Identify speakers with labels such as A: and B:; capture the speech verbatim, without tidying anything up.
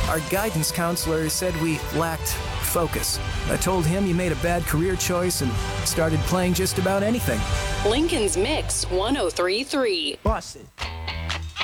A: Our guidance counselor said we lacked focus. I told him you made a bad career choice and started playing just about anything.
B: Lincoln's Mix one oh three point three.
C: Bust it.